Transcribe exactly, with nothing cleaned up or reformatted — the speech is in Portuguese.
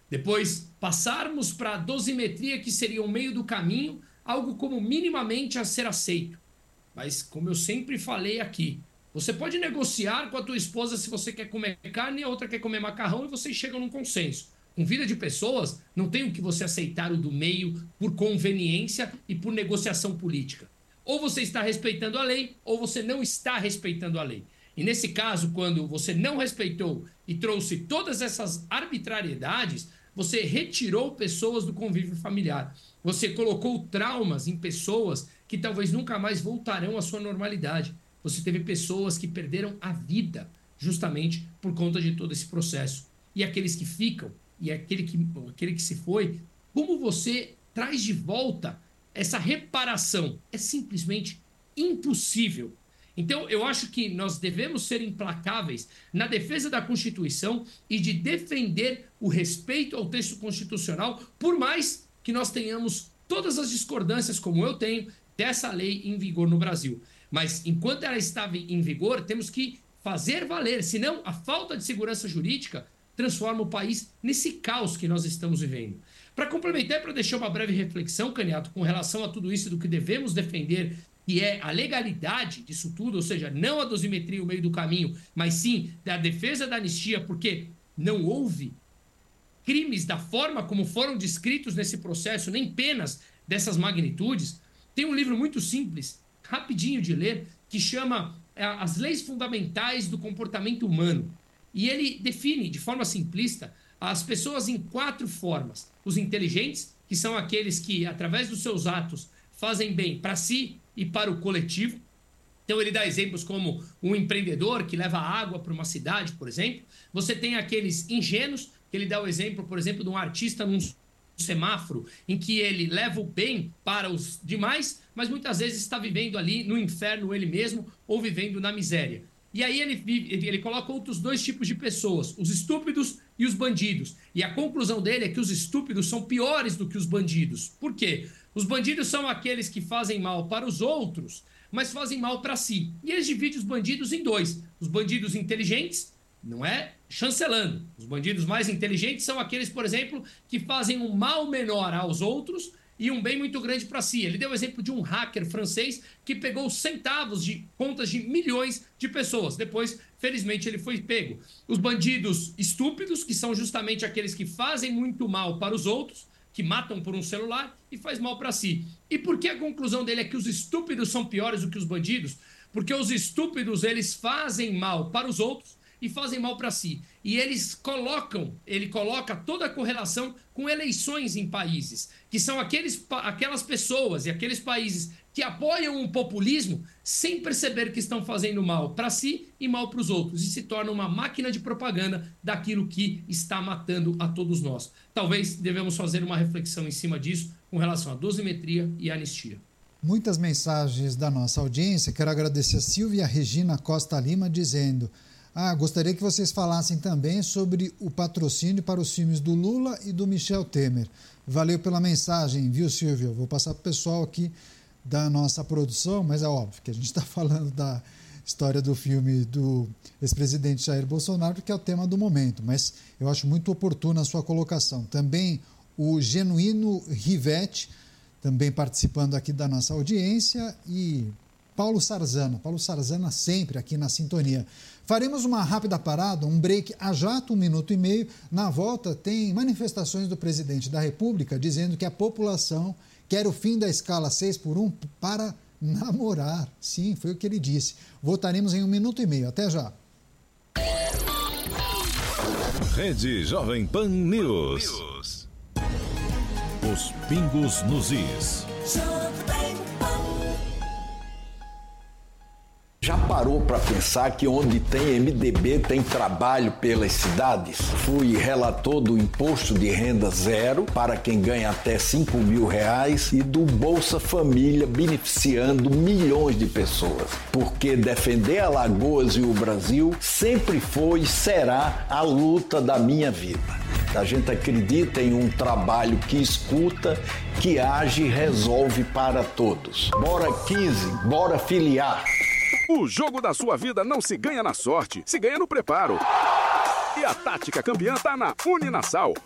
Depois, passarmos para a dosimetria, que seria o meio do caminho, algo como minimamente a ser aceito. Mas, como eu sempre falei aqui, você pode negociar com a tua esposa se você quer comer carne e a outra quer comer macarrão e vocês chegam num consenso. Com vida de pessoas, não tem o que você aceitar o do meio por conveniência e por negociação política. Ou você está respeitando a lei, ou você não está respeitando a lei. E nesse caso, quando você não respeitou e trouxe todas essas arbitrariedades, você retirou pessoas do convívio familiar. Você colocou traumas em pessoas que talvez nunca mais voltarão à sua normalidade. Você teve pessoas que perderam a vida justamente por conta de todo esse processo. E aqueles que ficam, e aquele que, aquele que se foi, como você traz de volta essa reparação? É simplesmente impossível. Então, eu acho que nós devemos ser implacáveis na defesa da Constituição e de defender o respeito ao texto constitucional, por mais que nós tenhamos todas as discordâncias, como eu tenho, dessa lei em vigor no Brasil. Mas, enquanto ela estava em vigor, temos que fazer valer, senão a falta de segurança jurídica transforma o país nesse caos que nós estamos vivendo. Para complementar, para deixar uma breve reflexão, Caniato, com relação a tudo isso do que devemos defender, que é a legalidade disso tudo, ou seja, não a dosimetria, o meio do caminho, mas sim da defesa da anistia, porque não houve crimes da forma como foram descritos nesse processo, nem penas dessas magnitudes. Tem um livro muito simples, rapidinho de ler, que chama As Leis Fundamentais do Comportamento Humano. E ele define, de forma simplista, as pessoas em quatro formas. Os inteligentes, que são aqueles que, através dos seus atos, fazem bem para si e para o coletivo. Então ele dá exemplos como um empreendedor que leva água para uma cidade, por exemplo. Você tem aqueles ingênuos, que ele dá o exemplo, por exemplo, de um artista num semáforo, em que ele leva o bem para os demais, mas muitas vezes está vivendo ali no inferno ele mesmo ou vivendo na miséria. E aí ele, vive, ele coloca outros dois tipos de pessoas, os estúpidos e os bandidos. E a conclusão dele é que os estúpidos são piores do que os bandidos. Por quê? Os bandidos são aqueles que fazem mal para os outros, mas fazem mal para si. E eles dividem os bandidos em dois. Os bandidos inteligentes, não é chancelando. Os bandidos mais inteligentes são aqueles, por exemplo, que fazem um mal menor aos outros e um bem muito grande para si. Ele deu o exemplo de um hacker francês que pegou centavos de contas de milhões de pessoas. Depois, felizmente, ele foi pego. Os bandidos estúpidos, que são justamente aqueles que fazem muito mal para os outros, que matam por um celular e faz mal para si. E por que a conclusão dele é que os estúpidos são piores do que os bandidos? Porque os estúpidos, eles fazem mal para os outros e fazem mal para si. E eles colocam, ele coloca toda a correlação com eleições em países, que são aqueles, aquelas pessoas e aqueles países que apoiam o populismo sem perceber que estão fazendo mal para si e mal para os outros, e se torna uma máquina de propaganda daquilo que está matando a todos nós. Talvez devemos fazer uma reflexão em cima disso com relação à dosimetria e à anistia. Muitas mensagens da nossa audiência. Quero agradecer a Silvia Regina Costa Lima dizendo: Ah, gostaria que vocês falassem também sobre o patrocínio para os filmes do Lula e do Michel Temer. Valeu pela mensagem, viu, Silvio? Vou passar para o pessoal aqui da nossa produção, mas é óbvio que a gente está falando da história do filme do ex-presidente Jair Bolsonaro, que é o tema do momento, mas eu acho muito oportuna a sua colocação. Também o Genuíno Rivete, também participando aqui da nossa audiência, e Paulo Sarzana. Paulo Sarzana sempre aqui na sintonia. Faremos uma rápida parada, um break a jato, um minuto e meio. Na volta tem manifestações do presidente da República dizendo que a população quer o fim da escala seis por um para namorar. Sim, foi o que ele disse. Voltaremos em um minuto e meio. Até já. Rede Jovem Pan News. Os pingos nos is. Já parou para pensar que onde tem M D B tem trabalho pelas cidades? Fui relator do Imposto de Renda Zero para quem ganha até cinco mil reais e do Bolsa Família beneficiando milhões de pessoas. Porque defender Alagoas e o Brasil sempre foi e será a luta da minha vida. A gente acredita em um trabalho que escuta, que age e resolve para todos. Bora quinze, bora filiar! O jogo da sua vida não se ganha na sorte, se ganha no preparo. E a tática campeã tá na Uninasal.